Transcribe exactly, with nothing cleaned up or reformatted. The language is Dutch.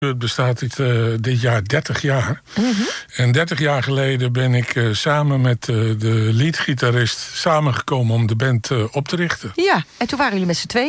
Het bestaat dit, uh, dit jaar dertig jaar. Mm-hmm. En dertig jaar geleden ben ik uh, samen met uh, de leadgitarist samengekomen om de band uh, op te richten. Ja, en toen waren jullie met z'n tweeën.